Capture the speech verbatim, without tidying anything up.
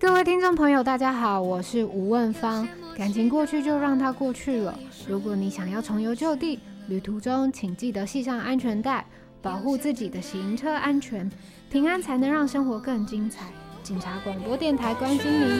各位听众朋友大家好，我是吴问芳。感情过去就让它过去了，如果你想要重游旧地，旅途中请记得系上安全带，保护自己的行车安全，平安才能让生活更精彩。警察广播电台关心您。